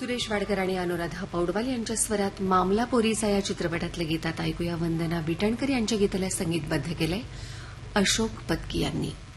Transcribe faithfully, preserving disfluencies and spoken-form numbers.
सुरेश वाडकर आणि अनुराधा पौडवाल यांच्या स्वरात मामला पोरीचा या चित्रपटातलं गीतात ऐकूया. वंदना विटणकर यांच्या गीताला संगीतबद्ध केलंय अशोक पत्की यांनी.